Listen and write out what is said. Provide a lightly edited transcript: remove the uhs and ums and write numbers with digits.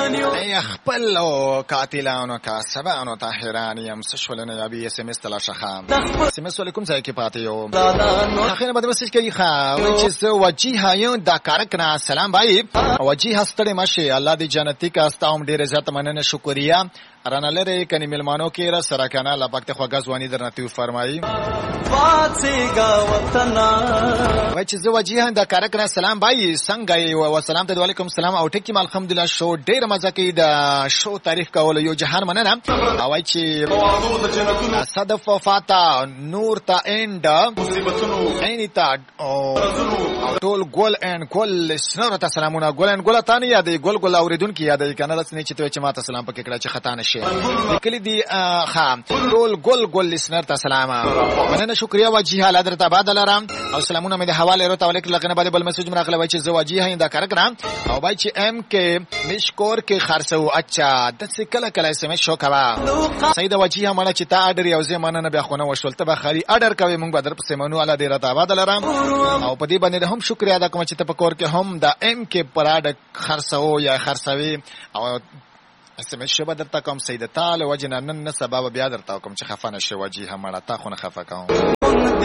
ای خپل او قاتلانو کاسبانو طاهران یم سشولنه یا بی اس ام اس تلا شخام سمس علیکم ځای کې پاتې یو اخیرا بده مسج کوي ښا چې سو وجیه یو دا کارکنا سلام بھائی وجیه ستړي مشه الله دې جنتی کا استاوم ډیره عزت مننه شکریا رانه لري کني ملمانو کې را سره کنه الله پاک ته خو غزوانی درنه فرمایي فاتګا وطن وای چې زو وجیه دا کارکنا سلام بھائی څنګه یې و سلام ته وعلیکم السلام او ټکی الحمدلله شو ډیره مزه کوي دا شو تعریف کول یو جهان مننه او چې صدف فاتا نور تا اند عین تا ټول ګول ان ګول سنور ته سلامونه ګول ان ګول تانی یادې ګول ګول اوریدون کی یادې کنه لسنی چې ته چې ماته سلام پکې کړه چې خطا نشي کلی دی خام ټول ګول ګول لسنر ته سلام مننه شکریا وجیه حالات درته بعد لرم او سلامونه مې د حواله ورته ولیکل لغنه باندې بل میسج مراغله وای چې زواجی هیندا کار کړم او بای چې ام کې مشکور کې خرڅو اچھا د څه کله کله اس ام اس شو کوا سید وجیه مړه چې تا اډر یو ځمانه نه بیا خونه وشول ته بخاري اډر کوي مونږ بدر په سیمانو الله دې راته بعد لرم او په دې باندې هم شکریا ادا کوم چې ته په کور کې هم د ام کې پراډ خرڅو یا خرڅوي او اس ام اس شبه درته کوم سید تعالی وجنه نن سبب بیا درته کوم چې خفانه شي وجیه مړه تا خونه خفه کوم